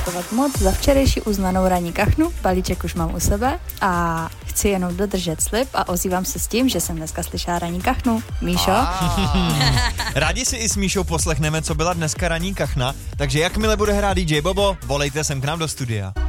poděkovat moc za včerejší uznanou ranní kachnu. Balíček už mám u sebe a chci jenom dodržet slib a ozývám se s tím, že jsem dneska slyšela ranní kachnu. Míšo? Rádi si i s Míšou poslechneme, co byla dneska ranní kachna, takže jakmile bude hrát DJ Bobo, volejte sem k nám do studia.